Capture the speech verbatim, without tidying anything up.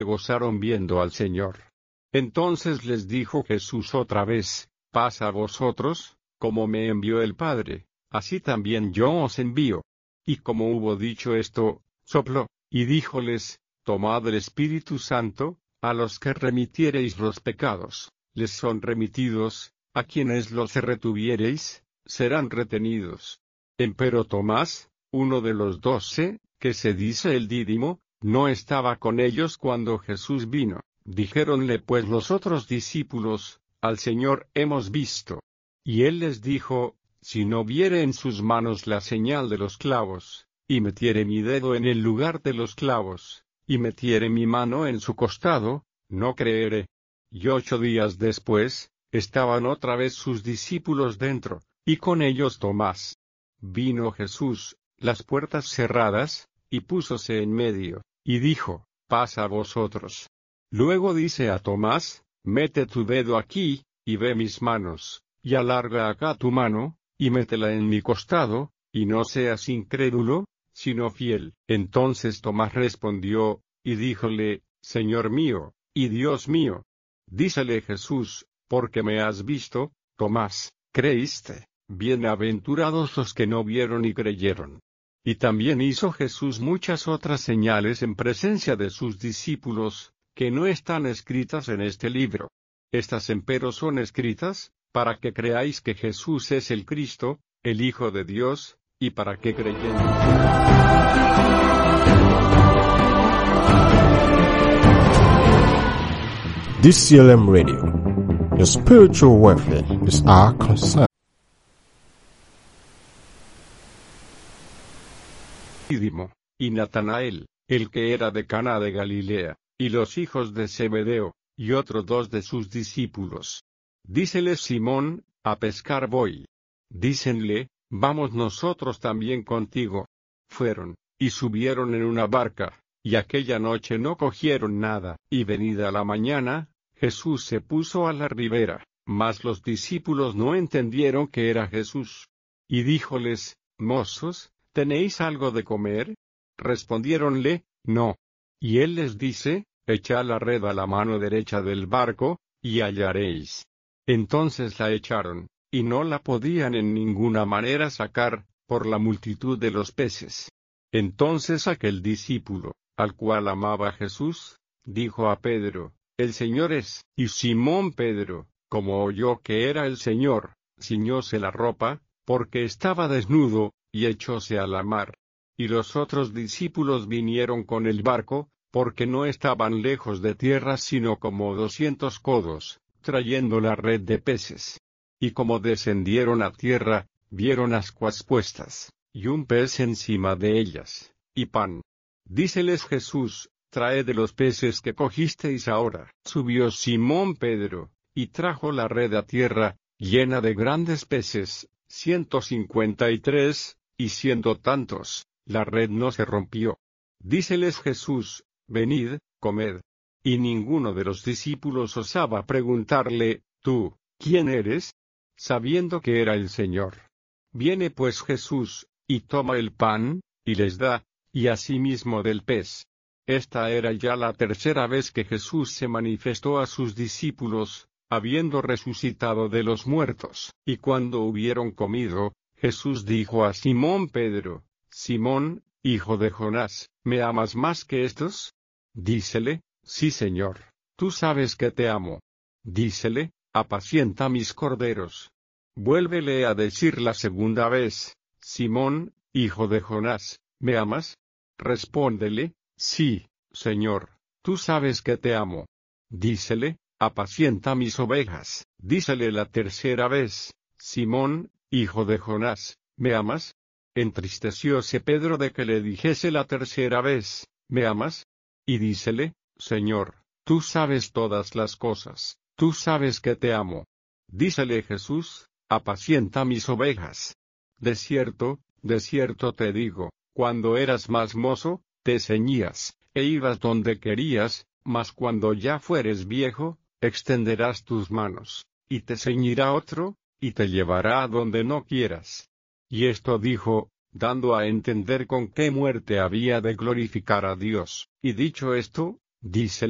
gozaron viendo al Señor. Entonces les dijo Jesús otra vez: paz a vosotros, como me envió el Padre, así también yo os envío. Y como hubo dicho esto, sopló, y díjoles: tomad el Espíritu Santo. A los que remitiereis los pecados, les son remitidos; a quienes los retuviereis, serán retenidos. Empero Tomás, uno de los doce, que se dice el Dídimo, no estaba con ellos cuando Jesús vino. Dijéronle pues los otros discípulos: al Señor hemos visto. Y él les dijo: si no viere en sus manos la señal de los clavos, y metiere mi dedo en el lugar de los clavos, y metiere mi mano en su costado, no creeré. Y ocho días después, estaban otra vez sus discípulos dentro, y con ellos Tomás. Vino Jesús, las puertas cerradas, y púsose en medio, y dijo: paz a vosotros. Luego dice a Tomás: mete tu dedo aquí, y ve mis manos, y alarga acá tu mano, y métela en mi costado, y no seas incrédulo, sino fiel. Entonces Tomás respondió, y díjole: Señor mío, y Dios mío. Dícele Jesús: porque me has visto, Tomás, creíste. Bienaventurados los que no vieron y creyeron. Y también hizo Jesús muchas otras señales en presencia de sus discípulos, que no están escritas en este libro. Estas empero son escritas, para que creáis que Jesús es el Cristo, el Hijo de Dios, y para que creyendo. D C L M Radio. Your spiritual welfare is our concern. Y Natanael, el que era de Caná de Galilea, y los hijos de Zebedeo, y otros dos de sus discípulos. Díceles Simón: a pescar voy. Dícenle: vamos nosotros también contigo. Fueron, y subieron en una barca, y aquella noche no cogieron nada. Y venida la mañana, Jesús se puso a la ribera, mas los discípulos no entendieron que era Jesús. Y díjoles: mozos, ¿tenéis algo de comer? Respondiéronle: no. Y él les dice: echad la red a la mano derecha del barco, y hallaréis. Entonces la echaron, y no la podían en ninguna manera sacar, por la multitud de los peces. Entonces aquel discípulo, al cual amaba Jesús, dijo a Pedro: el Señor es. Y Simón Pedro, como oyó que era el Señor, ciñóse la ropa, porque estaba desnudo, y echóse a la mar. Y los otros discípulos vinieron con el barco, porque no estaban lejos de tierra sino como doscientos codos, trayendo la red de peces. Y como descendieron a tierra, vieron ascuas puestas, y un pez encima de ellas, y pan. Díceles Jesús: traed de los peces que cogisteis ahora. Subió Simón Pedro, y trajo la red a tierra, llena de grandes peces, ciento cincuenta y tres, y siendo tantos, la red no se rompió. Díceles Jesús: venid, comed. Y ninguno de los discípulos osaba preguntarle: ¿tú, quién eres? Sabiendo que era el Señor. Viene pues Jesús, y toma el pan, y les da, y asimismo del pez. Esta era ya la tercera vez que Jesús se manifestó a sus discípulos, habiendo resucitado de los muertos. Y cuando hubieron comido, Jesús dijo a Simón Pedro: Simón, hijo de Jonás, ¿me amas más que estos? Dícele: sí, Señor, tú sabes que te amo. Dícele: apacienta mis corderos. Vuélvele a decir la segunda vez: Simón, hijo de Jonás, ¿me amas? Respóndele: sí, Señor, tú sabes que te amo. Dícele: apacienta mis ovejas. Dícele la tercera vez: Simón, hijo de Jonás, ¿me amas? Entristecióse Pedro de que le dijese la tercera vez: ¿me amas? Y dícele: Señor, tú sabes todas las cosas, tú sabes que te amo. Dícele Jesús: apacienta mis ovejas. De cierto, de cierto te digo, cuando eras más mozo, te ceñías, e ibas donde querías, mas cuando ya fueres viejo, extenderás tus manos, y te ceñirá otro, y te llevará a donde no quieras. Y esto dijo, dando a entender con qué muerte había de glorificar a Dios. Y dicho esto, dícele: